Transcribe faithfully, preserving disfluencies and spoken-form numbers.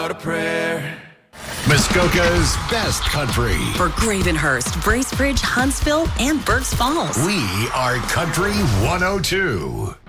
a prayer. Muskoka's best country. For Gravenhurst, Bracebridge, Huntsville, and Berks Falls. We are Country one oh two.